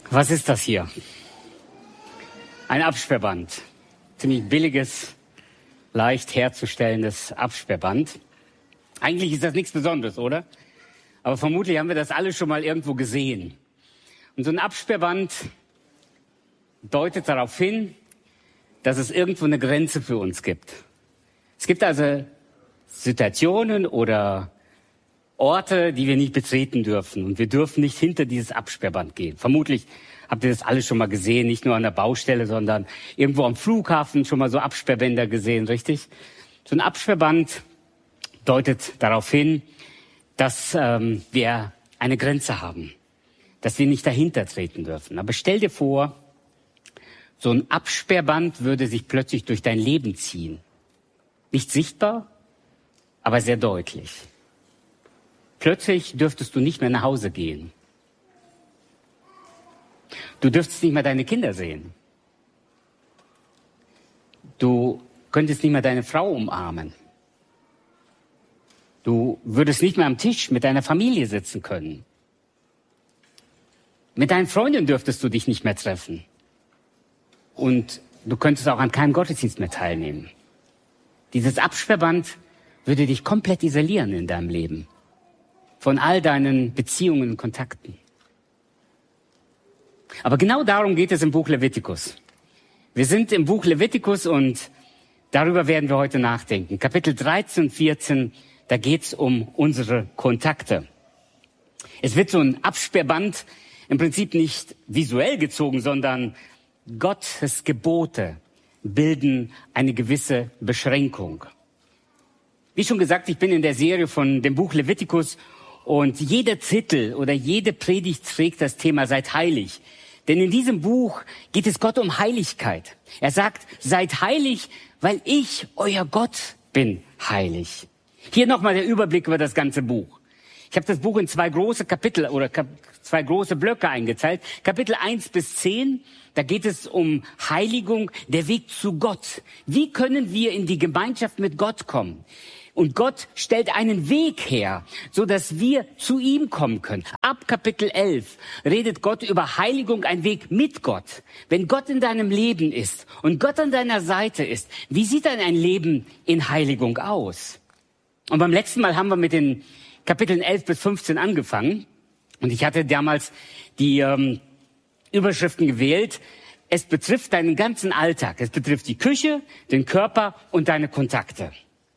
Was ist das hier? Ein Absperrband. Ziemlich billiges, leicht herzustellendes Absperrband. Eigentlich ist das nichts Besonderes, oder? Aber vermutlich haben wir das alle schon mal irgendwo gesehen. Und so ein Absperrband deutet darauf hin, dass es irgendwo eine Grenze für uns gibt. Es gibt also Situationen oder Orte, die wir nicht betreten dürfen. Und wir dürfen nicht hinter dieses Absperrband gehen. Vermutlich habt ihr das alle schon mal gesehen, nicht nur an der Baustelle, sondern irgendwo am Flughafen schon mal so Absperrbänder gesehen, richtig? So ein Absperrband deutet darauf hin, dass wir eine Grenze haben, dass wir nicht dahinter treten dürfen. Aber stell dir vor, so ein Absperrband würde sich plötzlich durch dein Leben ziehen. Nicht sichtbar, aber sehr deutlich. Plötzlich dürftest du nicht mehr nach Hause gehen. Du dürftest nicht mehr deine Kinder sehen. Du könntest nicht mehr deine Frau umarmen. Du würdest nicht mehr am Tisch mit deiner Familie sitzen können. Mit deinen Freunden dürftest du dich nicht mehr treffen. Und du könntest auch an keinem Gottesdienst mehr teilnehmen. Dieses Absperrband würde dich komplett isolieren in deinem Leben. Von all deinen Beziehungen und Kontakten. Aber genau darum geht es im Buch Levitikus. Wir sind im Buch Levitikus und darüber werden wir heute nachdenken. Kapitel 13 und 14, da geht es um unsere Kontakte. Es wird so ein Absperrband im Prinzip nicht visuell gezogen, sondern Gottes Gebote bilden eine gewisse Beschränkung. Wie schon gesagt, ich bin in der Serie von dem Buch Levitikus und jeder Titel oder jede Predigt trägt das Thema Seid heilig. Denn in diesem Buch geht es Gott um Heiligkeit. Er sagt, seid heilig, weil ich, euer Gott, bin heilig. Hier nochmal der Überblick über das ganze Buch. Ich habe das Buch in zwei große Kapitel oder zwei große Blöcke eingeteilt. Kapitel 1 bis 10, da geht es um Heiligung, der Weg zu Gott. Wie können wir in die Gemeinschaft mit Gott kommen? Und Gott stellt einen Weg her, so dass wir zu ihm kommen können. Ab Kapitel 11 redet Gott über Heiligung, ein Weg mit Gott. Wenn Gott in deinem Leben ist und Gott an deiner Seite ist, wie sieht dann ein Leben in Heiligung aus? Und beim letzten Mal haben wir mit den Kapiteln 11 bis 15 angefangen. Und ich hatte damals die Überschriften gewählt. Es betrifft deinen ganzen Alltag. Es betrifft die Küche, den Körper und deine Kontakte.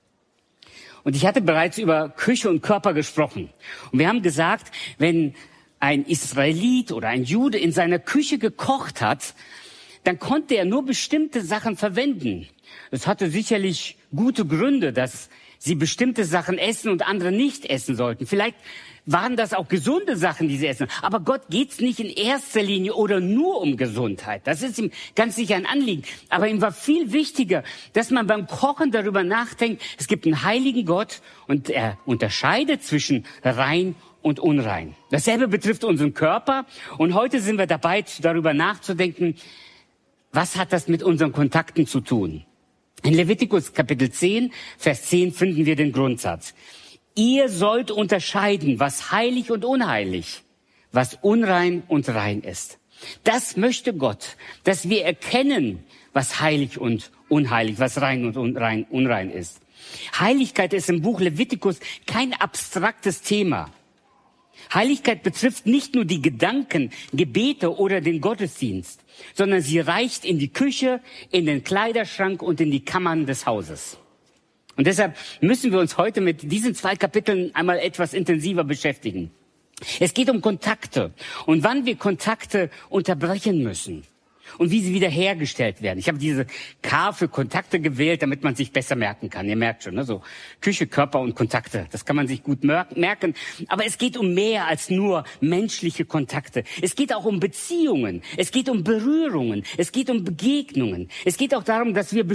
Und ich hatte bereits über Küche und Körper gesprochen. Und wir haben gesagt, wenn ein Israelit oder ein Jude in seiner Küche gekocht hat, dann konnte er nur bestimmte Sachen verwenden. Das hatte sicherlich gute Gründe, dass sie bestimmte Sachen essen und andere nicht essen sollten. Vielleicht waren das auch gesunde Sachen, die sie essen. Aber Gott geht's nicht in erster Linie oder nur um Gesundheit. Das ist ihm ganz sicher ein Anliegen. Aber ihm war viel wichtiger, dass man beim Kochen darüber nachdenkt, es gibt einen heiligen Gott und er unterscheidet zwischen rein und unrein. Dasselbe betrifft unseren Körper. Und heute sind wir dabei, darüber nachzudenken, was hat das mit unseren Kontakten zu tun? In Levitikus Kapitel 10, Vers 10 finden wir den Grundsatz. Ihr sollt unterscheiden, was heilig und unheilig, was unrein und rein ist. Das möchte Gott, dass wir erkennen, was heilig und unheilig, was rein und unrein ist. Heiligkeit ist im Buch Levitikus kein abstraktes Thema. Heiligkeit betrifft nicht nur die Gedanken, Gebete oder den Gottesdienst, sondern sie reicht in die Küche, in den Kleiderschrank und in die Kammern des Hauses. Und deshalb müssen wir uns heute mit diesen zwei Kapiteln einmal etwas intensiver beschäftigen. Es geht um Kontakte und wann wir Kontakte unterbrechen müssen und wie sie wiederhergestellt werden. Ich habe diese K für Kontakte gewählt, damit man sich besser merken kann. Ihr merkt schon, ne? So Küche, Körper und Kontakte. Das kann man sich gut merken. Aber es geht um mehr als nur menschliche Kontakte. Es geht auch um Beziehungen. Es geht um Berührungen. Es geht um Begegnungen. Es geht auch darum, dass wir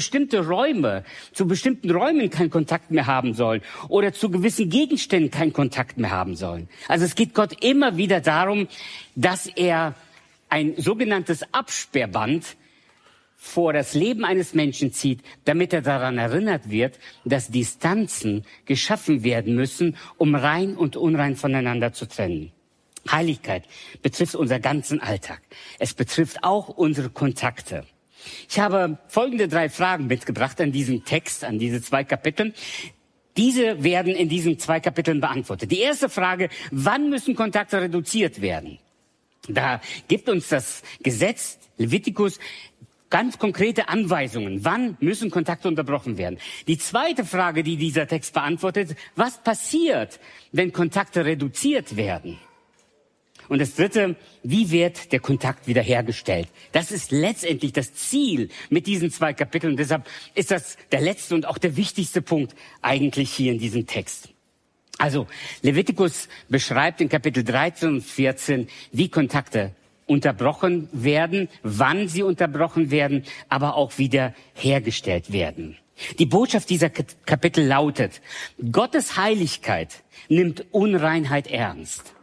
zu bestimmten Räumen keinen Kontakt mehr haben sollen oder zu gewissen Gegenständen keinen Kontakt mehr haben sollen. Also es geht Gott immer wieder darum, dass er ein sogenanntes Absperrband vor das Leben eines Menschen zieht, damit er daran erinnert wird, dass Distanzen geschaffen werden müssen, um rein und unrein voneinander zu trennen. Heiligkeit betrifft unseren ganzen Alltag. Es betrifft auch unsere Kontakte. Ich habe folgende 3 Fragen mitgebracht an diesem Text, an diese 2 Kapiteln. Diese werden in diesen 2 Kapiteln beantwortet. Die erste Frage: Wann müssen Kontakte reduziert werden? Da gibt uns das Gesetz, Levitikus, ganz konkrete Anweisungen. Wann müssen Kontakte unterbrochen werden? Die zweite Frage, die dieser Text beantwortet: Was passiert, wenn Kontakte reduziert werden? Und das dritte: Wie wird der Kontakt wiederhergestellt? Das ist letztendlich das Ziel mit diesen 2 Kapiteln. Und deshalb ist das der letzte und auch der wichtigste Punkt eigentlich hier in diesem Text. Also Levitikus beschreibt in Kapitel 13 und 14, wie Kontakte unterbrochen werden, wann sie unterbrochen werden, aber auch wieder hergestellt werden. Die Botschaft dieser Kapitel lautet: Gottes Heiligkeit nimmt Unreinheit ernst.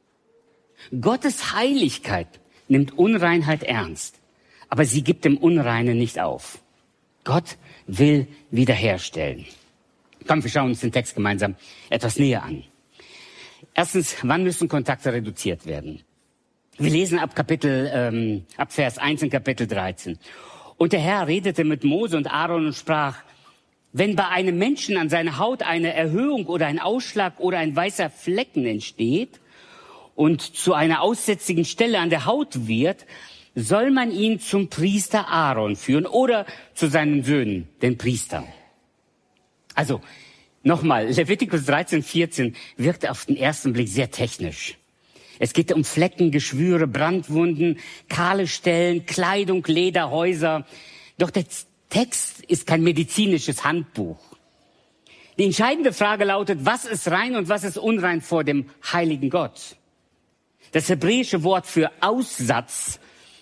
Gottes Heiligkeit nimmt Unreinheit ernst, aber sie gibt dem Unreinen nicht auf. Gott will wiederherstellen. Komm, wir schauen uns den Text gemeinsam etwas näher an. Erstens, wann müssen Kontakte reduziert werden? Wir lesen ab Vers 1 in Kapitel 13. Und der Herr redete mit Mose und Aaron und sprach: Wenn bei einem Menschen an seiner Haut eine Erhöhung oder ein Ausschlag oder ein weißer Flecken entsteht und zu einer aussätzigen Stelle an der Haut wird, soll man ihn zum Priester Aaron führen oder zu seinen Söhnen, den Priestern. Also, nochmal, Levitikus 13, 14 wirkt auf den ersten Blick sehr technisch. Es geht um Flecken, Geschwüre, Brandwunden, kahle Stellen, Kleidung, Leder, Häuser. Doch der Text ist kein medizinisches Handbuch. Die entscheidende Frage lautet: Was ist rein und was ist unrein vor dem heiligen Gott? Das hebräische Wort für Aussatz,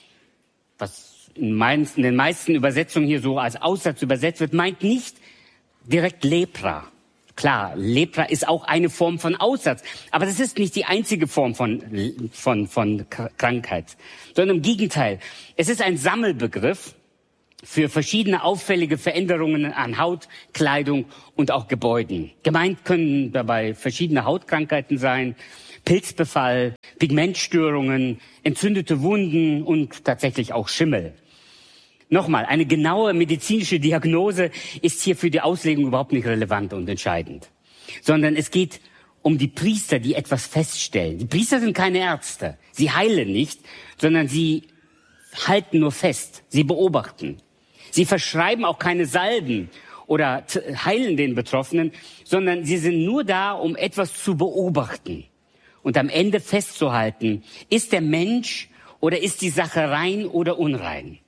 was in den meisten Übersetzungen hier so als Aussatz übersetzt wird, meint nicht direkt Lepra. Klar, Lepra ist auch eine Form von Aussatz, aber das ist nicht die einzige Form von Krankheit, sondern im Gegenteil. Es ist ein Sammelbegriff für verschiedene auffällige Veränderungen an Haut, Kleidung und auch Gebäuden. Gemeint können dabei verschiedene Hautkrankheiten sein: Pilzbefall, Pigmentstörungen, entzündete Wunden und tatsächlich auch Schimmel. Nochmal, eine genaue medizinische Diagnose ist hier für die Auslegung überhaupt nicht relevant und entscheidend, sondern es geht um die Priester, die etwas feststellen. Die Priester sind keine Ärzte. Sie heilen nicht, sondern sie halten nur fest. Sie beobachten. Sie verschreiben auch keine Salben oder heilen den Betroffenen, sondern sie sind nur da, um etwas zu beobachten und am Ende festzuhalten: Ist der Mensch oder ist die Sache rein oder unrein?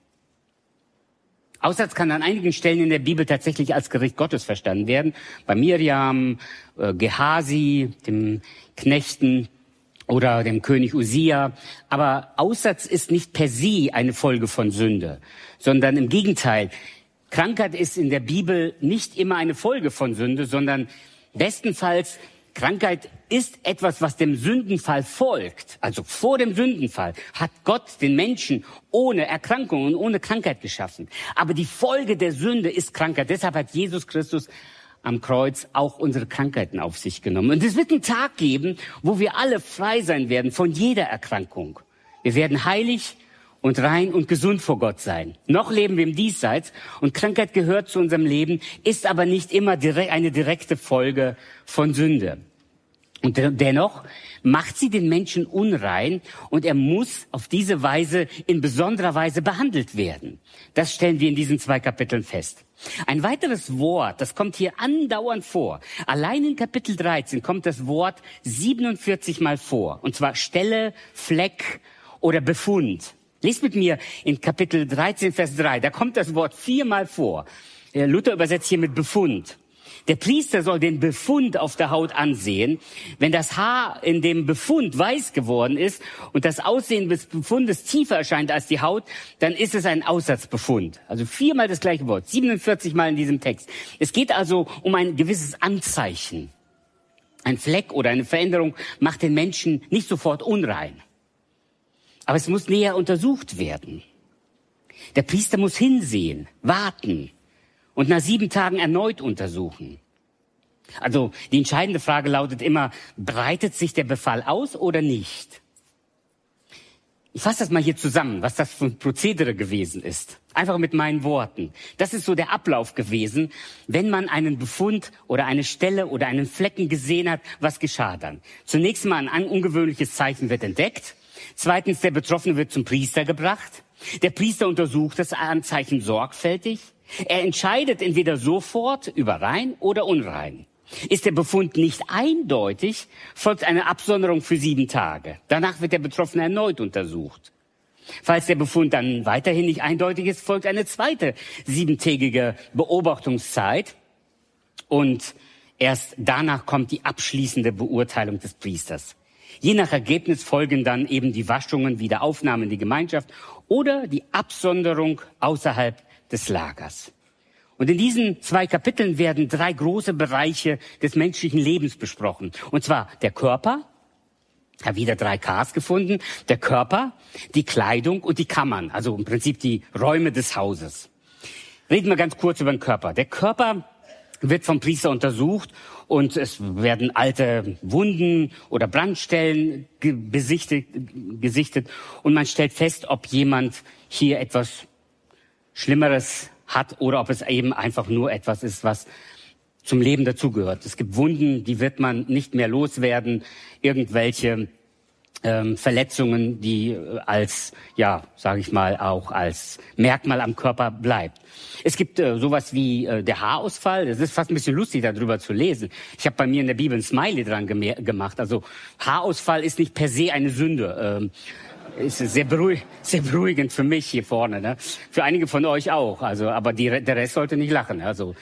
Aussatz kann an einigen Stellen in der Bibel tatsächlich als Gericht Gottes verstanden werden. Bei Miriam, Gehasi, dem Knechten oder dem König Usia. Aber Aussatz ist nicht per se eine Folge von Sünde, sondern im Gegenteil. Krankheit ist in der Bibel nicht immer eine Folge von Sünde, sondern bestenfalls Krankheit ist etwas, was dem Sündenfall folgt. Also vor dem Sündenfall hat Gott den Menschen ohne Erkrankung und ohne Krankheit geschaffen. Aber die Folge der Sünde ist Krankheit. Deshalb hat Jesus Christus am Kreuz auch unsere Krankheiten auf sich genommen. Und es wird einen Tag geben, wo wir alle frei sein werden von jeder Erkrankung. Wir werden heilig und rein und gesund vor Gott sein. Noch leben wir im Diesseits und Krankheit gehört zu unserem Leben, ist aber nicht immer eine direkte Folge von Sünde. Und dennoch macht sie den Menschen unrein und er muss auf diese Weise in besonderer Weise behandelt werden. Das stellen wir in diesen 2 Kapiteln fest. Ein weiteres Wort, das kommt hier andauernd vor. Allein in Kapitel 13 kommt das Wort 47 Mal vor. Und zwar Stelle, Fleck oder Befund. Lest mit mir in Kapitel 13, Vers 3. Da kommt das Wort 4-mal vor. Luther übersetzt hier mit Befund. Der Priester soll den Befund auf der Haut ansehen. Wenn das Haar in dem Befund weiß geworden ist und das Aussehen des Befundes tiefer erscheint als die Haut, dann ist es ein Aussatzbefund. Also 4-mal das gleiche Wort, 47 Mal in diesem Text. Es geht also um ein gewisses Anzeichen. Ein Fleck oder eine Veränderung macht den Menschen nicht sofort unrein. Aber es muss näher untersucht werden. Der Priester muss hinsehen, warten und nach 7 Tagen erneut untersuchen. Also die entscheidende Frage lautet immer, breitet sich der Befall aus oder nicht? Ich fasse das mal hier zusammen, was das für ein Prozedere gewesen ist. Einfach mit meinen Worten. Das ist so der Ablauf gewesen, wenn man einen Befund oder eine Stelle oder einen Flecken gesehen hat, was geschah dann? Zunächst mal ein ungewöhnliches Zeichen wird entdeckt. Zweitens, der Betroffene wird zum Priester gebracht. Der Priester untersucht das Anzeichen sorgfältig. Er entscheidet entweder sofort über rein oder unrein. Ist der Befund nicht eindeutig, folgt eine Absonderung für 7 Tage. Danach wird der Betroffene erneut untersucht. Falls der Befund dann weiterhin nicht eindeutig ist, folgt eine zweite 7-tägige Beobachtungszeit. Und erst danach kommt die abschließende Beurteilung des Priesters. Je nach Ergebnis folgen dann eben die Waschungen, Wiederaufnahme in die Gemeinschaft oder die Absonderung außerhalb des Lagers. Und in diesen 2 Kapiteln werden 3 große Bereiche des menschlichen Lebens besprochen. Und zwar der Körper, ich habe wieder 3 Ks gefunden, der Körper, die Kleidung und die Kammern, also im Prinzip die Räume des Hauses. Reden wir ganz kurz über den Körper. Der Körper wird vom Priester untersucht und es werden alte Wunden oder Brandstellen gesichtet und man stellt fest, ob jemand hier etwas Schlimmeres hat oder ob es eben einfach nur etwas ist, was zum Leben dazugehört. Es gibt Wunden, die wird man nicht mehr loswerden, irgendwelche Verletzungen, die als, ja, sage ich mal, auch als Merkmal am Körper bleibt. Es gibt sowas wie der Haarausfall. Das ist fast ein bisschen lustig, darüber zu lesen. Ich habe bei mir in der Bibel ein Smiley dran gemacht. Also Haarausfall ist nicht per se eine Sünde. Ist sehr beruhigend für mich hier vorne, ne? Für einige von euch auch. Also, aber der Rest sollte nicht lachen. Also,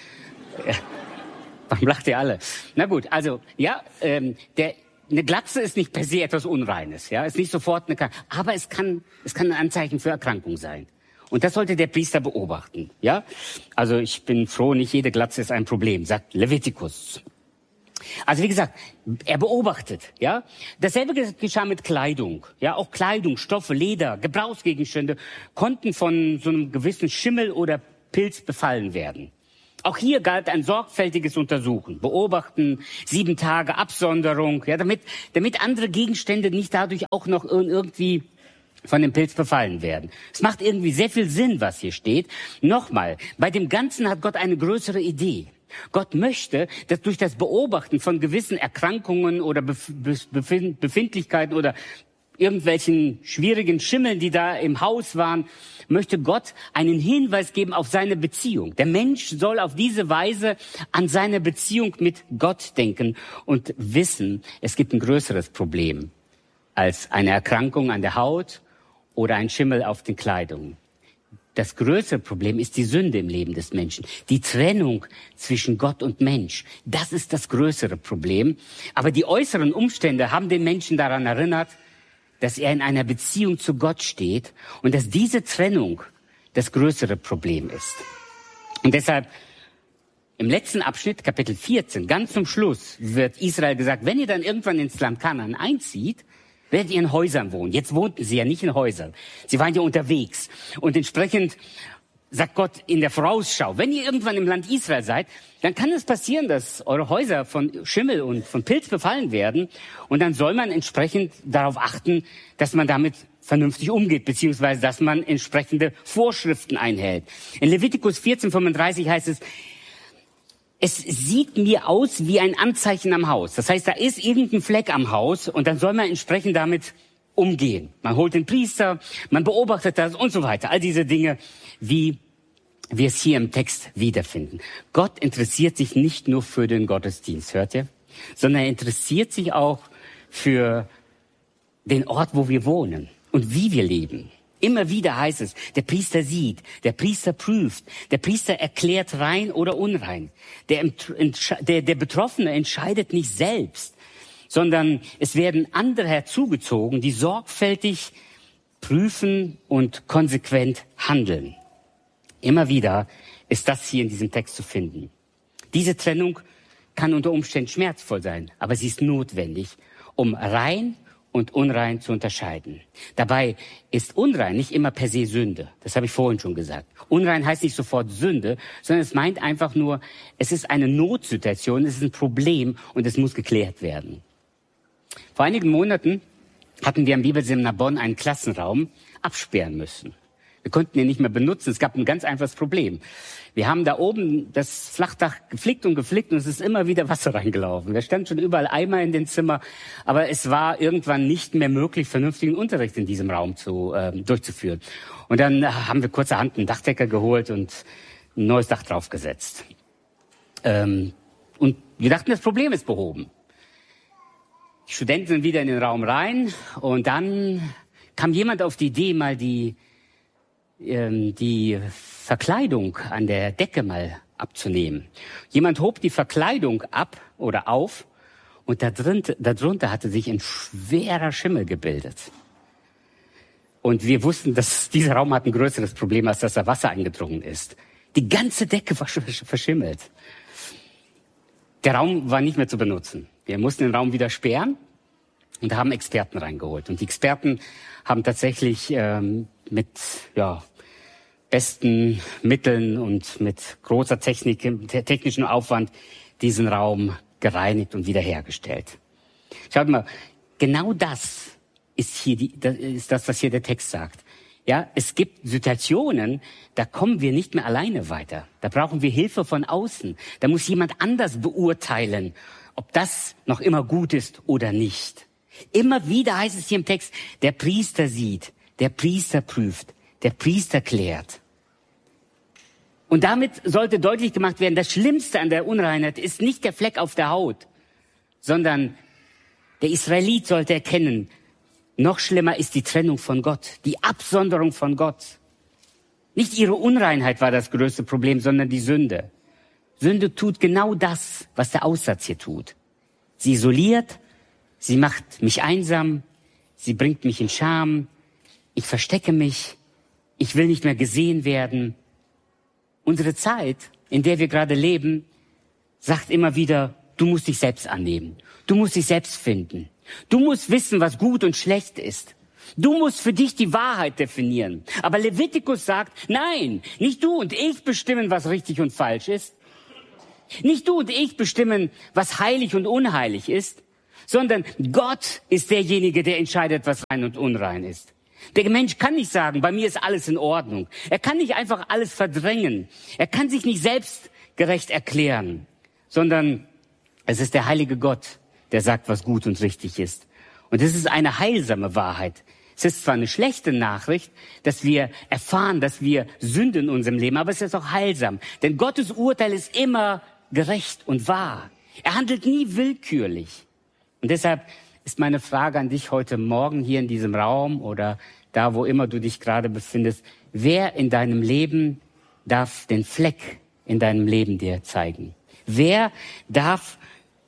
warum lacht ihr alle? Na gut, also ja, eine Glatze ist nicht per se etwas Unreines, ja, ist nicht sofort aber es kann ein Anzeichen für Erkrankung sein. Und das sollte der Priester beobachten, ja. Also ich bin froh, nicht jede Glatze ist ein Problem, sagt Levitikus. Also wie gesagt, er beobachtet, ja. Dasselbe geschah mit Kleidung, ja. Auch Kleidung, Stoffe, Leder, Gebrauchsgegenstände konnten von so einem gewissen Schimmel oder Pilz befallen werden. Auch hier galt ein sorgfältiges Untersuchen, Beobachten, 7 Tage Absonderung, ja, damit andere Gegenstände nicht dadurch auch noch irgendwie von dem Pilz befallen werden. Es macht irgendwie sehr viel Sinn, was hier steht. Nochmal, bei dem Ganzen hat Gott eine größere Idee. Gott möchte, dass durch das Beobachten von gewissen Erkrankungen oder Befindlichkeiten oder irgendwelchen schwierigen Schimmeln, die da im Haus waren, möchte Gott einen Hinweis geben auf seine Beziehung. Der Mensch soll auf diese Weise an seine Beziehung mit Gott denken und wissen, es gibt ein größeres Problem als eine Erkrankung an der Haut oder ein Schimmel auf den Kleidungen. Das größere Problem ist die Sünde im Leben des Menschen. Die Trennung zwischen Gott und Mensch. Das ist das größere Problem. Aber die äußeren Umstände haben den Menschen daran erinnert, dass er in einer Beziehung zu Gott steht und dass diese Trennung das größere Problem ist. Und deshalb im letzten Abschnitt, Kapitel 14, ganz zum Schluss, wird Israel gesagt, wenn ihr dann irgendwann ins Land Kanaan einzieht, werdet ihr in Häusern wohnen. Jetzt wohnten sie ja nicht in Häusern. Sie waren ja unterwegs. Und entsprechend sagt Gott in der Vorausschau, wenn ihr irgendwann im Land Israel seid, dann kann es passieren, dass eure Häuser von Schimmel und von Pilz befallen werden. Und dann soll man entsprechend darauf achten, dass man damit vernünftig umgeht, beziehungsweise dass man entsprechende Vorschriften einhält. In Levitikus 14,35 heißt es sieht mir aus wie ein Anzeichen am Haus. Das heißt, da ist irgendein Fleck am Haus und dann soll man entsprechend damit umgehen. Man holt den Priester, man beobachtet das und so weiter. All diese Dinge, wie wir es hier im Text wiederfinden. Gott interessiert sich nicht nur für den Gottesdienst, hört ihr? Sondern er interessiert sich auch für den Ort, wo wir wohnen und wie wir leben. Immer wieder heißt es, der Priester sieht, der Priester prüft, der Priester erklärt rein oder unrein. Der Betroffene entscheidet nicht selbst, sondern es werden andere herzugezogen, die sorgfältig prüfen und konsequent handeln. Immer wieder ist das hier in diesem Text zu finden. Diese Trennung kann unter Umständen schmerzvoll sein, aber sie ist notwendig, um rein und unrein zu unterscheiden. Dabei ist unrein nicht immer per se Sünde. Das habe ich vorhin schon gesagt. Unrein heißt nicht sofort Sünde, sondern es meint einfach nur, es ist eine Notsituation, es ist ein Problem und es muss geklärt werden. Vor einigen Monaten hatten wir am Bibelseminar Bonn einen Klassenraum absperren müssen. Wir konnten ihn nicht mehr benutzen. Es gab ein ganz einfaches Problem. Wir haben da oben das Flachdach geflickt und es ist immer wieder Wasser reingelaufen. Da stand schon überall Eimer in den Zimmer, aber es war irgendwann nicht mehr möglich, vernünftigen Unterricht in diesem Raum durchzuführen. Und dann haben wir kurzerhand einen Dachdecker geholt und ein neues Dach draufgesetzt. Und wir dachten, das Problem ist behoben. Die Studenten sind wieder in den Raum rein und dann kam jemand auf die Idee, mal die Verkleidung an der Decke mal abzunehmen. Jemand hob die Verkleidung ab oder auf und darunter hatte sich ein schwerer Schimmel gebildet. Und wir wussten, dass dieser Raum hat ein größeres Problem, als dass da Wasser eingedrungen ist. Die ganze Decke war verschimmelt. Der Raum war nicht mehr zu benutzen. Wir mussten den Raum wieder sperren und haben Experten reingeholt. Und die Experten haben tatsächlich mit besten Mitteln und mit großer technischen Aufwand diesen Raum gereinigt und wiederhergestellt. Schaut mal, genau das ist das, was hier der Text sagt. Ja, es gibt Situationen, da kommen wir nicht mehr alleine weiter. Da brauchen wir Hilfe von außen. Da muss jemand anders beurteilen, ob das noch immer gut ist oder nicht. Immer wieder heißt es hier im Text, der Priester sieht, der Priester prüft, der Priester klärt. Und damit sollte deutlich gemacht werden, das Schlimmste an der Unreinheit ist nicht der Fleck auf der Haut, sondern der Israelit sollte erkennen, noch schlimmer ist die Trennung von Gott, die Absonderung von Gott. Nicht ihre Unreinheit war das größte Problem, sondern die Sünde. Sünde tut genau das, was der Aussatz hier tut. Sie isoliert, sie macht mich einsam, sie bringt mich in Scham, ich verstecke mich, ich will nicht mehr gesehen werden. Unsere Zeit, in der wir gerade leben, sagt immer wieder, du musst dich selbst annehmen, du musst dich selbst finden. Du musst wissen, was gut und schlecht ist. Du musst für dich die Wahrheit definieren. Aber Levitikus sagt, nein, nicht du und ich bestimmen, was richtig und falsch ist. Nicht du und ich bestimmen, was heilig und unheilig ist, sondern Gott ist derjenige, der entscheidet, was rein und unrein ist. Der Mensch kann nicht sagen, bei mir ist alles in Ordnung. Er kann nicht einfach alles verdrängen. Er kann sich nicht selbstgerecht erklären, sondern es ist der heilige Gott, der sagt, was gut und richtig ist. Und es ist eine heilsame Wahrheit. Es ist zwar eine schlechte Nachricht, dass wir erfahren, dass wir Sünde in unserem Leben, aber es ist auch heilsam. Denn Gottes Urteil ist immer gerecht und wahr. Er handelt nie willkürlich. Und deshalb ist meine Frage an dich heute Morgen hier in diesem Raum oder da, wo immer du dich gerade befindest, wer in deinem Leben darf den Fleck in deinem Leben dir zeigen? Wer darf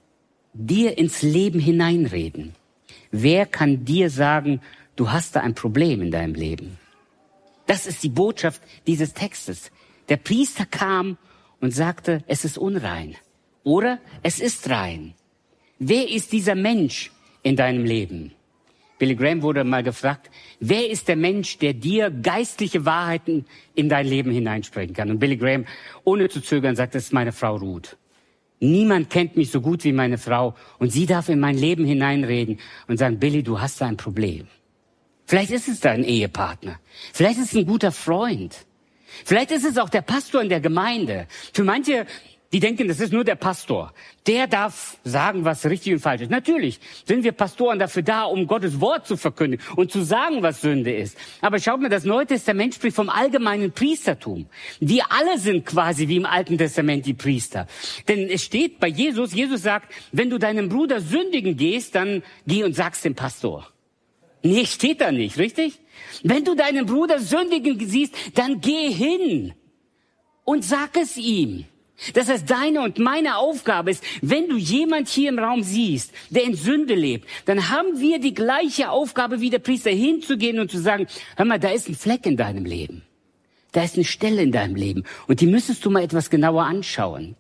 dir ins Leben hineinreden? Wer kann dir sagen, du hast da ein Problem in deinem Leben? Das ist die Botschaft dieses Textes. Der Priester kam und sagte, es ist unrein oder es ist rein. Wer ist dieser Mensch in deinem Leben? Billy Graham wurde mal gefragt, wer ist der Mensch, der dir geistliche Wahrheiten in dein Leben hineinsprechen kann? Und Billy Graham, ohne zu zögern, sagt, das ist meine Frau Ruth. Niemand kennt mich so gut wie meine Frau und sie darf in mein Leben hineinreden und sagen, Billy, du hast da ein Problem. Vielleicht ist es dein Ehepartner. Vielleicht ist es ein guter Freund. Vielleicht ist es auch der Pastor in der Gemeinde. Für manche, die denken, das ist nur der Pastor. Der darf sagen, was richtig und falsch ist. Natürlich sind wir Pastoren dafür da, um Gottes Wort zu verkündigen und zu sagen, was Sünde ist. Aber schaut mal, das Neue Testament spricht vom allgemeinen Priestertum. Wir alle sind quasi wie im Alten Testament die Priester. Denn es steht bei Jesus, Jesus sagt, wenn du deinem Bruder sündigen gehst, dann geh und sag's dem Pastor. Nee, steht da nicht, richtig? Wenn du deinen Bruder sündigen siehst, dann geh hin und sag es ihm. Das heißt, deine und meine Aufgabe ist, wenn du jemand hier im Raum siehst, der in Sünde lebt, dann haben wir die gleiche Aufgabe wie der Priester, hinzugehen und zu sagen, hör mal, da ist ein Fleck in deinem Leben. Da ist eine Stelle in deinem Leben und die müsstest du mal etwas genauer anschauen.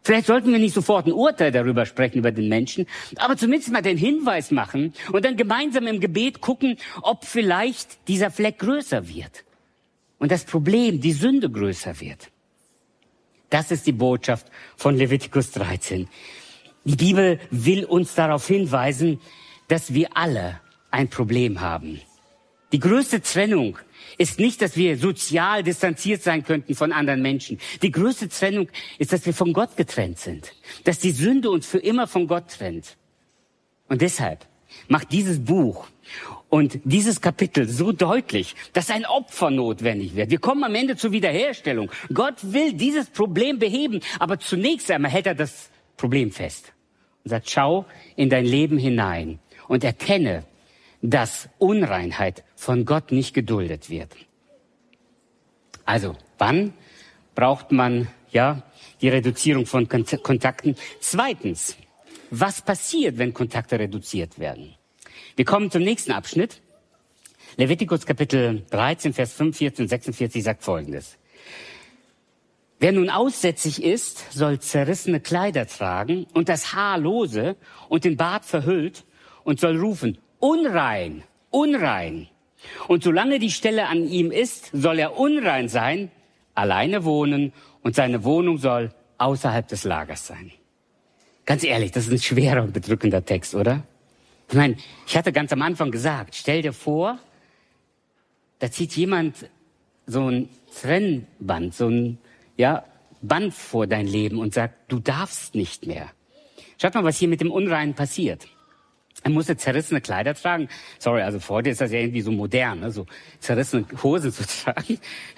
Vielleicht sollten wir nicht sofort ein Urteil darüber sprechen, über den Menschen, aber zumindest mal den Hinweis machen und dann gemeinsam im Gebet gucken, ob vielleicht dieser Fleck größer wird und das Problem, die Sünde größer wird. Das ist die Botschaft von Levitikus 13. Die Bibel will uns darauf hinweisen, dass wir alle ein Problem haben. Die größte Trennung ist nicht, dass wir sozial distanziert sein könnten von anderen Menschen. Die größte Trennung ist, dass wir von Gott getrennt sind. Dass die Sünde uns für immer von Gott trennt. Und deshalb macht dieses Buch und dieses Kapitel so deutlich, dass ein Opfer notwendig wird. Wir kommen am Ende zur Wiederherstellung. Gott will dieses Problem beheben, aber zunächst einmal hält er das Problem fest und sagt, schau in dein Leben hinein und erkenne, dass Unreinheit von Gott nicht geduldet wird. Also, wann braucht man die Reduzierung von Kontakten? Zweitens, was passiert, wenn Kontakte reduziert werden? Wir kommen zum nächsten Abschnitt. Levitikus Kapitel 13, Vers 45 und 46 sagt Folgendes. Wer nun aussätzig ist, soll zerrissene Kleider tragen und das Haar lose und den Bart verhüllt und soll rufen, unrein, unrein. Und solange die Stelle an ihm ist, soll er unrein sein, alleine wohnen und seine Wohnung soll außerhalb des Lagers sein. Ganz ehrlich, das ist ein schwerer und bedrückender Text, oder? Ich meine, ich hatte ganz am Anfang gesagt, stell dir vor, da zieht jemand so ein Trennband, so ein Band vor dein Leben und sagt, du darfst nicht mehr. Schaut mal, was hier mit dem Unreinen passiert. Er musste zerrissene Kleider tragen. Sorry, also vor dir ist das ja irgendwie so modern, ne? So zerrissene Hosen zu tragen.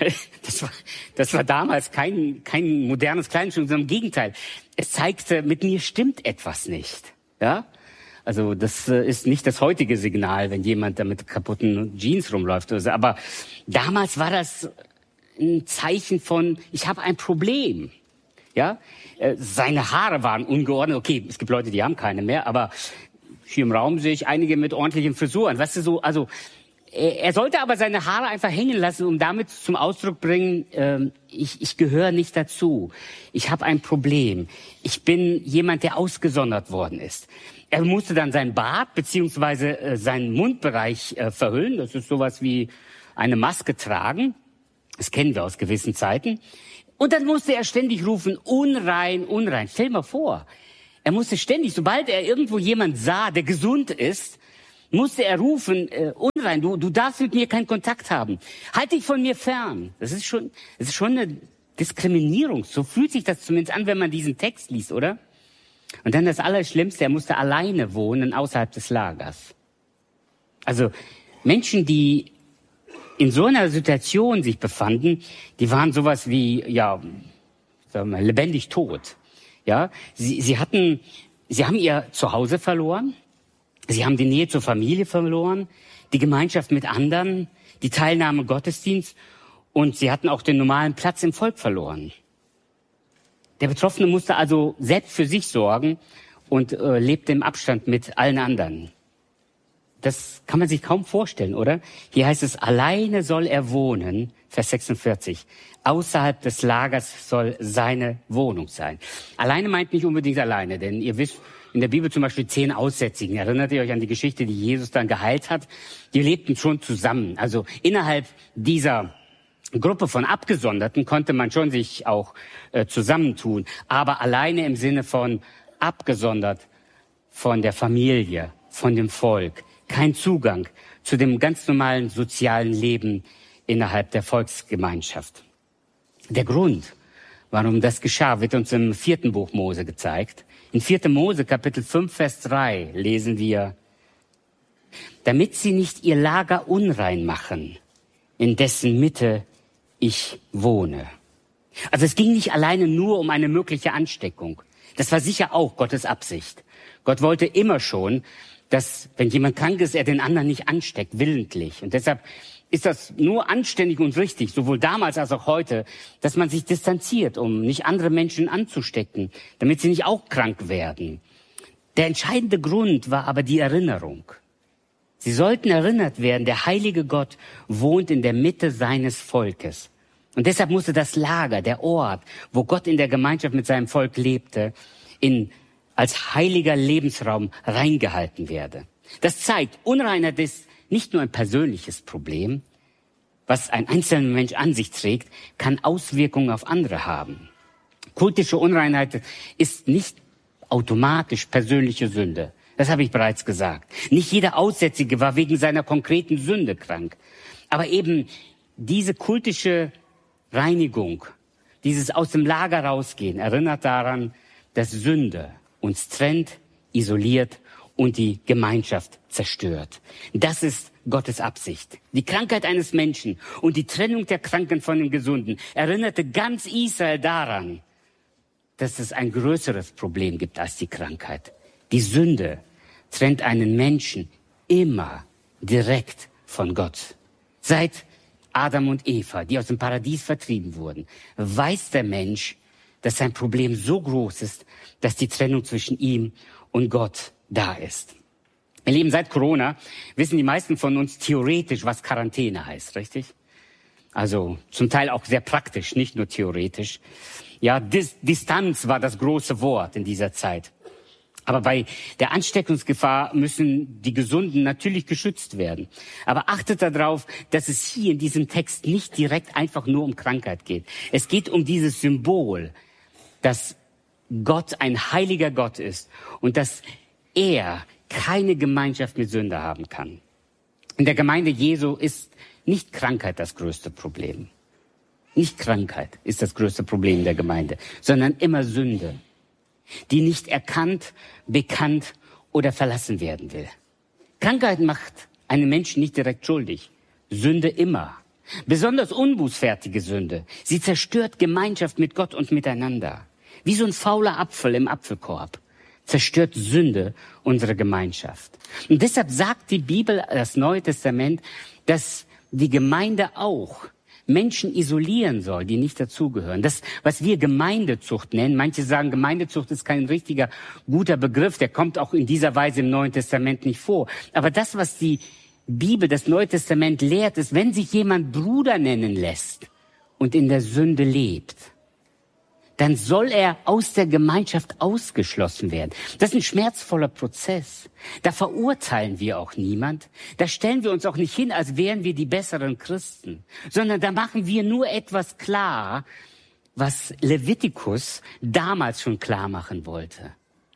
Das war damals kein modernes Kleidungsstück, sondern im Gegenteil. Es zeigte, mit mir stimmt etwas nicht. Ja? Also das ist nicht das heutige Signal, wenn jemand da mit kaputten Jeans rumläuft oder so. Aber damals war das ein Zeichen von, ich habe ein Problem. Ja? Seine Haare waren ungeordnet. Okay, es gibt Leute, die haben keine mehr, aber hier im Raum sehe ich einige mit ordentlichen Frisuren. Weißt du, so, also er sollte aber seine Haare einfach hängen lassen, um damit zum Ausdruck bringen, ich gehöre nicht dazu. Ich habe ein Problem. Ich bin jemand, der ausgesondert worden ist. Er musste dann seinen Bart beziehungsweise seinen Mundbereich verhüllen. Das ist sowas wie eine Maske tragen. Das kennen wir aus gewissen Zeiten. Und dann musste er ständig rufen, unrein, unrein. Stell dir mal vor, er musste ständig, sobald er irgendwo jemand sah, der gesund ist, musste er rufen, unrein, du darfst mit mir keinen Kontakt haben. Halt dich von mir fern. Das ist schon eine Diskriminierung. So fühlt sich das zumindest an, wenn man diesen Text liest, oder? Und dann das Allerschlimmste, er musste alleine wohnen, außerhalb des Lagers. Also Menschen, die in so einer Situation sich befanden, die waren sowas wie, sagen wir mal, lebendig tot. Ja, sie haben ihr Zuhause verloren, sie haben die Nähe zur Familie verloren, die Gemeinschaft mit anderen, die Teilnahme am Gottesdienst und sie hatten auch den normalen Platz im Volk verloren. Der Betroffene musste also selbst für sich sorgen und lebte im Abstand mit allen anderen. Das kann man sich kaum vorstellen, oder? Hier heißt es, alleine soll er wohnen, Vers 46. Außerhalb des Lagers soll seine Wohnung sein. Alleine meint nicht unbedingt alleine, denn ihr wisst, in der Bibel zum Beispiel 10 Aussätzigen. Erinnert ihr euch an die Geschichte, die Jesus dann geheilt hat? Die lebten schon zusammen. Also innerhalb dieser Gruppe von Abgesonderten konnte man schon sich auch zusammentun. Aber alleine im Sinne von abgesondert von der Familie, von dem Volk. Kein Zugang zu dem ganz normalen sozialen Leben innerhalb der Volksgemeinschaft. Der Grund, warum das geschah, wird uns im 4. Buch Mose gezeigt. In 4. Mose, Kapitel 5, Vers 3 lesen wir, damit sie nicht ihr Lager unrein machen, in dessen Mitte ich wohne. Also es ging nicht alleine nur um eine mögliche Ansteckung. Das war sicher auch Gottes Absicht. Gott wollte immer schon, dass, wenn jemand krank ist, er den anderen nicht ansteckt, willentlich. Und deshalb ist das nur anständig und richtig, sowohl damals als auch heute, dass man sich distanziert, um nicht andere Menschen anzustecken, damit sie nicht auch krank werden. Der entscheidende Grund war aber die Erinnerung. Sie sollten erinnert werden, der heilige Gott wohnt in der Mitte seines Volkes. Und deshalb musste das Lager, der Ort, wo Gott in der Gemeinschaft mit seinem Volk lebte, als heiliger Lebensraum reingehalten werden. Das zeigt, Unreinheit ist nicht nur ein persönliches Problem, was ein einzelner Mensch an sich trägt, kann Auswirkungen auf andere haben. Kultische Unreinheit ist nicht automatisch persönliche Sünde. Das habe ich bereits gesagt. Nicht jeder Aussätzige war wegen seiner konkreten Sünde krank. Aber eben diese kultische Reinigung, dieses aus dem Lager rausgehen, erinnert daran, dass Sünde uns trennt, isoliert und die Gemeinschaft zerstört. Das ist Gottes Absicht. Die Krankheit eines Menschen und die Trennung der Kranken von den Gesunden erinnerte ganz Israel daran, dass es ein größeres Problem gibt als die Krankheit. Die Sünde trennt einen Menschen immer direkt von Gott. Seit Adam und Eva, die aus dem Paradies vertrieben wurden, weiß der Mensch, dass sein Problem so groß ist, dass die Trennung zwischen ihm und Gott da ist. Ihr Lieben, seit Corona wissen die meisten von uns theoretisch, was Quarantäne heißt, richtig? Also zum Teil auch sehr praktisch, nicht nur theoretisch. Ja, Distanz war das große Wort in dieser Zeit. Aber bei der Ansteckungsgefahr müssen die Gesunden natürlich geschützt werden. Aber achtet darauf, dass es hier in diesem Text nicht direkt einfach nur um Krankheit geht. Es geht um dieses Symbol, dass Gott ein heiliger Gott ist und dass er keine Gemeinschaft mit Sünder haben kann. In der Gemeinde Jesu ist nicht Krankheit das größte Problem. Nicht Krankheit ist das größte Problem der Gemeinde, sondern immer Sünde, die nicht erkannt, bekannt oder verlassen werden will. Krankheit macht einen Menschen nicht direkt schuldig. Sünde immer. Besonders unbußfertige Sünde. Sie zerstört Gemeinschaft mit Gott und miteinander. Wie so ein fauler Apfel im Apfelkorb zerstört Sünde unsere Gemeinschaft. Und deshalb sagt die Bibel, das Neue Testament, dass die Gemeinde auch Menschen isolieren soll, die nicht dazugehören. Das, was wir Gemeindezucht nennen, manche sagen, Gemeindezucht ist kein richtiger, guter Begriff, der kommt auch in dieser Weise im Neuen Testament nicht vor. Aber das, was die Bibel, das Neue Testament lehrt, ist, wenn sich jemand Bruder nennen lässt und in der Sünde lebt, dann soll er aus der Gemeinschaft ausgeschlossen werden. Das ist ein schmerzvoller Prozess. Da verurteilen wir auch niemand. Da stellen wir uns auch nicht hin, als wären wir die besseren Christen, sondern da machen wir nur etwas klar, was Levitikus damals schon klar machen wollte.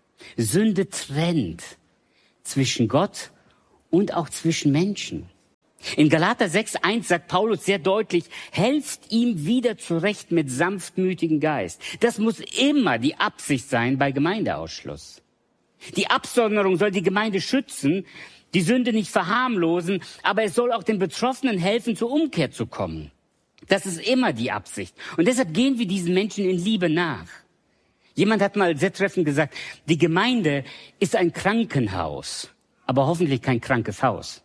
Sünde trennt zwischen Gott und auch zwischen Menschen. In Galater 6,1 sagt Paulus sehr deutlich, helft ihm wieder zurecht mit sanftmütigem Geist. Das muss immer die Absicht sein bei Gemeindeausschluss. Die Absonderung soll die Gemeinde schützen, die Sünde nicht verharmlosen, aber es soll auch den Betroffenen helfen, zur Umkehr zu kommen. Das ist immer die Absicht. Und deshalb gehen wir diesen Menschen in Liebe nach. Jemand hat mal sehr treffend gesagt, die Gemeinde ist ein Krankenhaus, aber hoffentlich kein krankes Haus.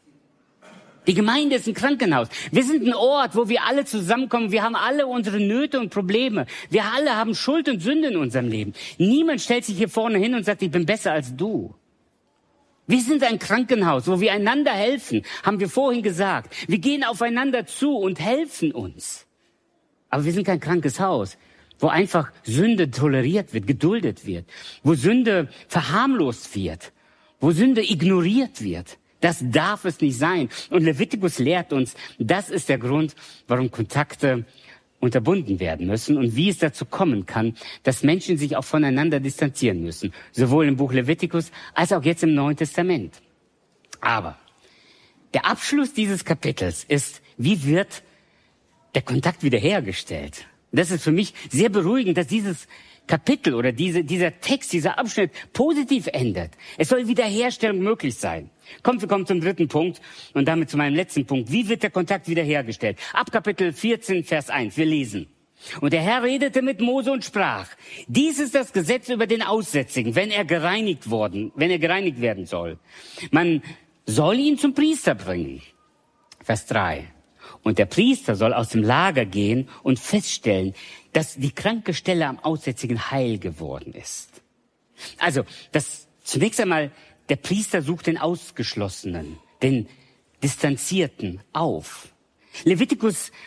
Die Gemeinde ist ein Krankenhaus. Wir sind ein Ort, wo wir alle zusammenkommen. Wir haben alle unsere Nöte und Probleme. Wir alle haben Schuld und Sünde in unserem Leben. Niemand stellt sich hier vorne hin und sagt, ich bin besser als du. Wir sind ein Krankenhaus, wo wir einander helfen, haben wir vorhin gesagt. Wir gehen aufeinander zu und helfen uns. Aber wir sind kein krankes Haus, wo einfach Sünde toleriert wird, geduldet wird, wo Sünde verharmlost wird, wo Sünde ignoriert wird. Das darf es nicht sein. Und Levitikus lehrt uns, das ist der Grund, warum Kontakte unterbunden werden müssen und wie es dazu kommen kann, dass Menschen sich auch voneinander distanzieren müssen. Sowohl im Buch Levitikus als auch jetzt im Neuen Testament. Aber der Abschluss dieses Kapitels ist, wie wird der Kontakt wiederhergestellt? Das ist für mich sehr beruhigend, dass dieses Kapitel oder dieser Text, dieser Abschnitt positiv endet. Es soll Wiederherstellung möglich sein. Wir kommen zum dritten Punkt und damit zu meinem letzten Punkt. Wie wird der Kontakt wiederhergestellt? Ab Kapitel 14, Vers 1. Wir lesen. Und der Herr redete mit Mose und sprach, dies ist das Gesetz über den Aussätzigen, wenn er gereinigt werden soll. Man soll ihn zum Priester bringen. Vers 3. Und der Priester soll aus dem Lager gehen und feststellen, dass die kranke Stelle am Aussätzigen heil geworden ist. Also, zunächst einmal, der Priester sucht den Ausgeschlossenen, den Distanzierten auf. Levitikus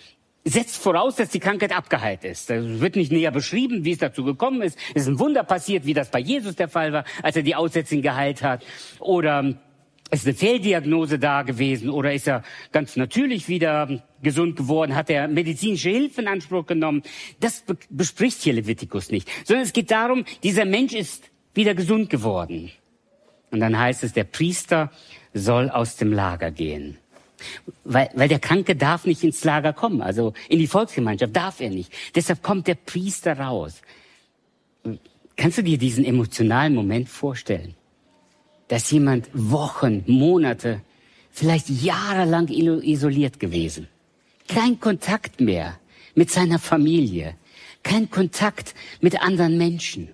setzt voraus, dass die Krankheit abgeheilt ist. Es wird nicht näher beschrieben, wie es dazu gekommen ist. Es ist ein Wunder passiert, wie das bei Jesus der Fall war, als er die Aussätzigen geheilt hat. Oder ist eine Fehldiagnose da gewesen? Oder ist er ganz natürlich wieder gesund geworden? Hat er medizinische Hilfe in Anspruch genommen? Das bespricht hier Levitikus nicht. Sondern es geht darum, dieser Mensch ist wieder gesund geworden. Und dann heißt es, der Priester soll aus dem Lager gehen. Weil der Kranke darf nicht ins Lager kommen, also in die Volksgemeinschaft darf er nicht. Deshalb kommt der Priester raus. Kannst du dir diesen emotionalen Moment vorstellen? Dass jemand Wochen, Monate, vielleicht jahrelang isoliert gewesen. Kein Kontakt mehr mit seiner Familie. Kein Kontakt mit anderen Menschen.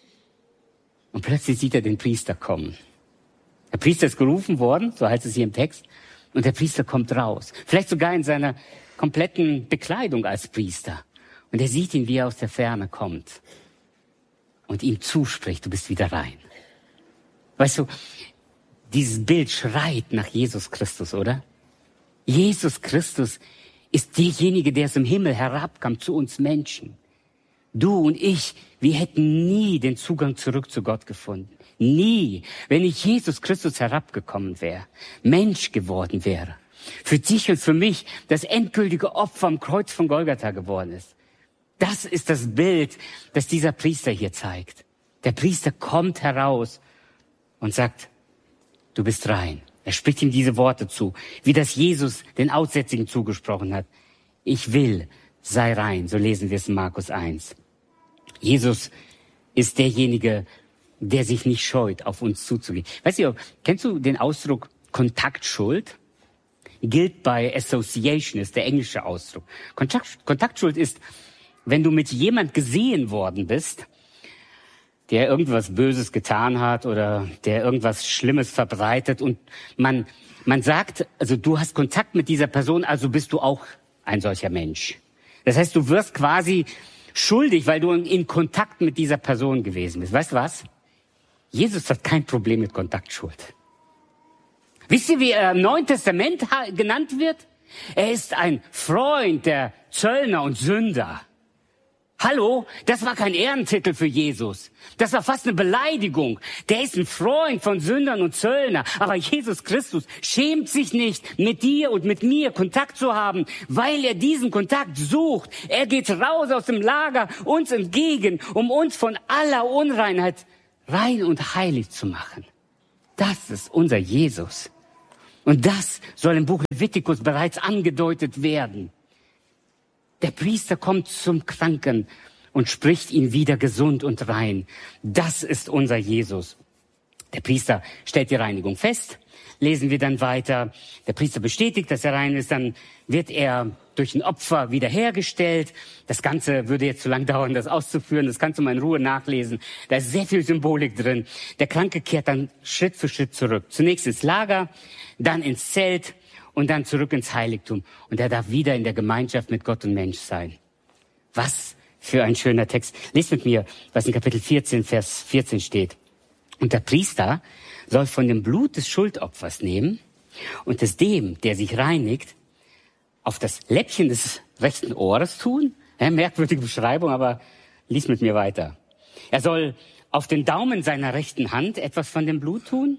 Und plötzlich sieht er den Priester kommen. Der Priester ist gerufen worden, so heißt es hier im Text. Und der Priester kommt raus. Vielleicht sogar in seiner kompletten Bekleidung als Priester. Und er sieht ihn, wie er aus der Ferne kommt. Und ihm zuspricht, du bist wieder rein. Weißt du, dieses Bild schreit nach Jesus Christus, oder? Jesus Christus ist derjenige, der aus dem Himmel herabkam zu uns Menschen. Du und ich, wir hätten nie den Zugang zurück zu Gott gefunden. Nie, wenn nicht Jesus Christus herabgekommen wäre, Mensch geworden wäre. Für dich und für mich das endgültige Opfer am Kreuz von Golgatha geworden ist. Das ist das Bild, das dieser Priester hier zeigt. Der Priester kommt heraus und sagt, du bist rein. Er spricht ihm diese Worte zu, wie das Jesus den Aussätzigen zugesprochen hat. Ich will, sei rein. So lesen wir es in Markus 1. Jesus ist derjenige, der sich nicht scheut, auf uns zuzugehen. Weißt du, kennst du den Ausdruck Kontaktschuld? Gilt bei Association, ist der englische Ausdruck. Kontaktschuld ist, wenn du mit jemand gesehen worden bist, der irgendwas Böses getan hat oder der irgendwas Schlimmes verbreitet und man sagt, also du hast Kontakt mit dieser Person, also bist du auch ein solcher Mensch. Das heißt, du wirst quasi schuldig, weil du in Kontakt mit dieser Person gewesen bist. Weißt du was? Jesus hat kein Problem mit Kontaktschuld. Wisst ihr, wie er im Neuen Testament genannt wird? Er ist ein Freund der Zöllner und Sünder. Hallo, das war kein Ehrentitel für Jesus. Das war fast eine Beleidigung. Der ist ein Freund von Sündern und Zöllner. Aber Jesus Christus schämt sich nicht, mit dir und mit mir Kontakt zu haben, weil er diesen Kontakt sucht. Er geht raus aus dem Lager uns entgegen, um uns von aller Unreinheit rein und heilig zu machen. Das ist unser Jesus. Und das soll im Buch Levitikus bereits angedeutet werden. Der Priester kommt zum Kranken und spricht ihn wieder gesund und rein. Das ist unser Jesus. Der Priester stellt die Reinigung fest. Lesen wir dann weiter. Der Priester bestätigt, dass er rein ist. Dann wird er durch ein Opfer wiederhergestellt. Das Ganze würde jetzt zu lang dauern, das auszuführen. Das kannst du mal in Ruhe nachlesen. Da ist sehr viel Symbolik drin. Der Kranke kehrt dann Schritt für Schritt zurück. Zunächst ins Lager, dann ins Zelt und dann zurück ins Heiligtum. Und er darf wieder in der Gemeinschaft mit Gott und Mensch sein. Was für ein schöner Text. Lest mit mir, was in Kapitel 14, Vers 14 steht. Und der Priester soll von dem Blut des Schuldopfers nehmen und es dem, der sich reinigt, auf das Läppchen des rechten Ohres tun. Merkwürdige Beschreibung, aber lies mit mir weiter. Er soll auf den Daumen seiner rechten Hand etwas von dem Blut tun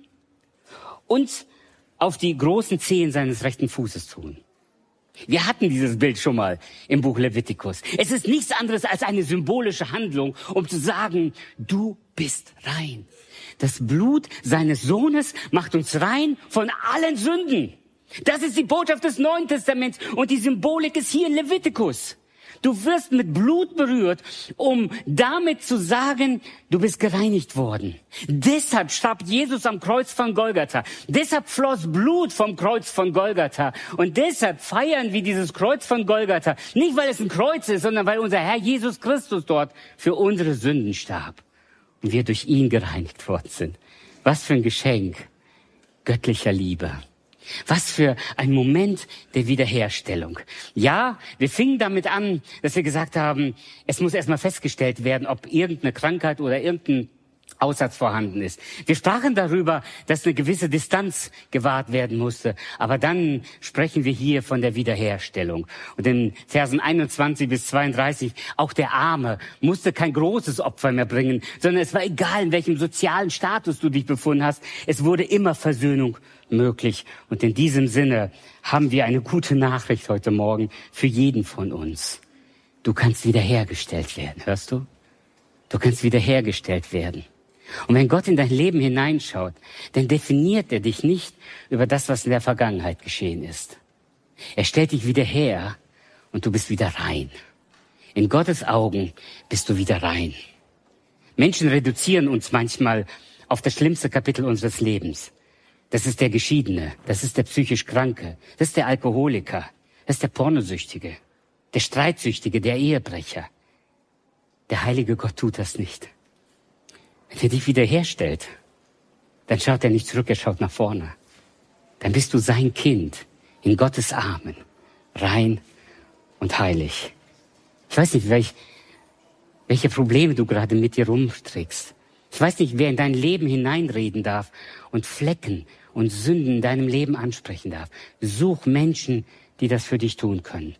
und auf die großen Zehen seines rechten Fußes tun. Wir hatten dieses Bild schon mal im Buch Levitikus. Es ist nichts anderes als eine symbolische Handlung, um zu sagen, du bist rein. Das Blut seines Sohnes macht uns rein von allen Sünden. Das ist die Botschaft des Neuen Testaments und die Symbolik ist hier in Levitikus. Du wirst mit Blut berührt, um damit zu sagen, du bist gereinigt worden. Deshalb starb Jesus am Kreuz von Golgatha. Deshalb floss Blut vom Kreuz von Golgatha. Und deshalb feiern wir dieses Kreuz von Golgatha. Nicht, weil es ein Kreuz ist, sondern weil unser Herr Jesus Christus dort für unsere Sünden starb. Und wir durch ihn gereinigt worden sind. Was für ein Geschenk göttlicher Liebe. Was für ein Moment der Wiederherstellung. Ja, wir fingen damit an, dass wir gesagt haben, es muss erstmal festgestellt werden, ob irgendeine Krankheit oder irgendein Aussatz vorhanden ist. Wir sprachen darüber, dass eine gewisse Distanz gewahrt werden musste. Aber dann sprechen wir hier von der Wiederherstellung. Und in Versen 21 bis 32, auch der Arme musste kein großes Opfer mehr bringen, sondern es war egal, in welchem sozialen Status du dich befunden hast. Es wurde immer Versöhnung möglich. Und in diesem Sinne haben wir eine gute Nachricht heute Morgen für jeden von uns. Du kannst wiederhergestellt werden, hörst du? Du kannst wiederhergestellt werden. Und wenn Gott in dein Leben hineinschaut, dann definiert er dich nicht über das, was in der Vergangenheit geschehen ist. Er stellt dich wieder her und du bist wieder rein. In Gottes Augen bist du wieder rein. Menschen reduzieren uns manchmal auf das schlimmste Kapitel unseres Lebens. Das ist der Geschiedene, das ist der psychisch Kranke, das ist der Alkoholiker, das ist der Pornosüchtige, der Streitsüchtige, der Ehebrecher. Der heilige Gott tut das nicht. Wenn er dich wiederherstellt, dann schaut er nicht zurück, er schaut nach vorne. Dann bist du sein Kind in Gottes Armen, rein und heilig. Ich weiß nicht, welche Probleme du gerade mit dir rumträgst. Ich weiß nicht, wer in dein Leben hineinreden darf und Flecken und Sünden in deinem Leben ansprechen darf. Such Menschen, die das für dich tun können.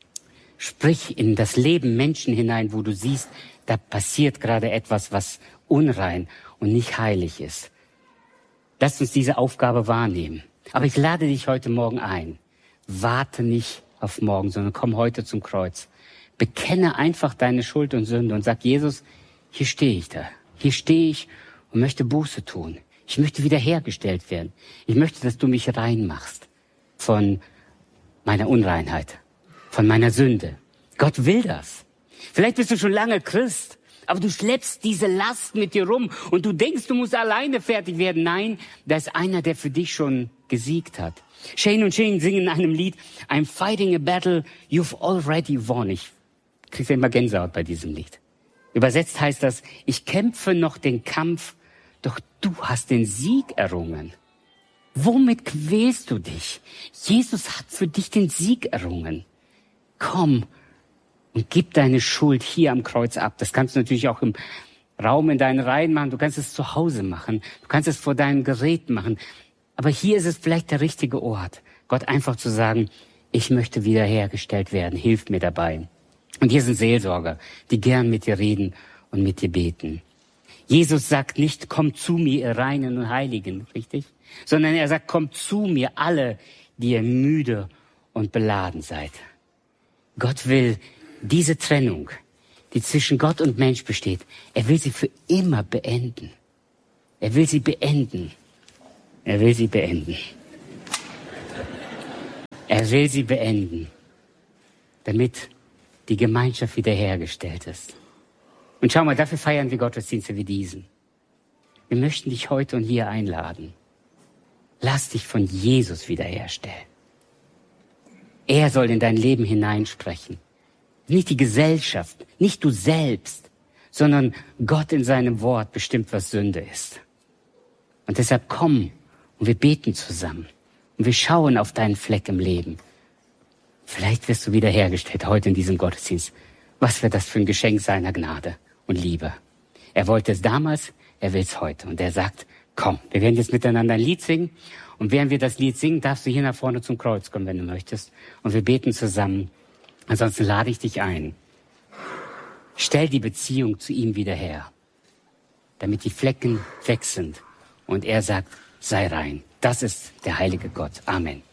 Sprich in das Leben Menschen hinein, wo du siehst, da passiert gerade etwas, was unrein und nicht heilig ist. Lass uns diese Aufgabe wahrnehmen. Aber ich lade dich heute Morgen ein. Warte nicht auf morgen, sondern komm heute zum Kreuz. Bekenne einfach deine Schuld und Sünde und sag, Jesus, hier stehe ich da. Hier stehe ich und möchte Buße tun. Ich möchte wiederhergestellt werden. Ich möchte, dass du mich reinmachst von meiner Unreinheit, von meiner Sünde. Gott will das. Vielleicht bist du schon lange Christ, aber du schleppst diese Last mit dir rum und du denkst, du musst alleine fertig werden. Nein, da ist einer, der für dich schon gesiegt hat. Shane und Shane singen in einem Lied, I'm fighting a battle you've already won. Ich kriege immer Gänsehaut bei diesem Lied. Übersetzt heißt das, ich kämpfe noch den Kampf, doch du hast den Sieg errungen. Womit quälst du dich? Jesus hat für dich den Sieg errungen. Komm und gib deine Schuld hier am Kreuz ab. Das kannst du natürlich auch im Raum in deinen Reihen machen. Du kannst es zu Hause machen. Du kannst es vor deinem Gerät machen. Aber hier ist es vielleicht der richtige Ort, Gott einfach zu sagen, ich möchte wiederhergestellt werden. Hilf mir dabei. Und hier sind Seelsorger, die gern mit dir reden und mit dir beten. Jesus sagt nicht, kommt zu mir, ihr Reinen und Heiligen, richtig? Sondern er sagt, kommt zu mir alle, die ihr müde und beladen seid. Gott will diese Trennung, die zwischen Gott und Mensch besteht, er will sie für immer beenden. Er will sie beenden. Er will sie beenden. Er will sie beenden, damit die Gemeinschaft wiederhergestellt ist. Und schau mal, dafür feiern wir Gottesdienste wie diesen. Wir möchten dich heute und hier einladen. Lass dich von Jesus wiederherstellen. Er soll in dein Leben hineinsprechen. Nicht die Gesellschaft, nicht du selbst, sondern Gott in seinem Wort bestimmt, was Sünde ist. Und deshalb komm und wir beten zusammen. Und wir schauen auf deinen Fleck im Leben. Vielleicht wirst du wiederhergestellt heute in diesem Gottesdienst. Was wird das für ein Geschenk seiner Gnade und Liebe? Er wollte es damals, er will es heute. Und er sagt, komm, wir werden jetzt miteinander ein Lied singen. Und während wir das Lied singen, darfst du hier nach vorne zum Kreuz kommen, wenn du möchtest. Und wir beten zusammen. Ansonsten lade ich dich ein. Stell die Beziehung zu ihm wieder her, damit die Flecken weg sind. Und er sagt, sei rein. Das ist der heilige Gott. Amen.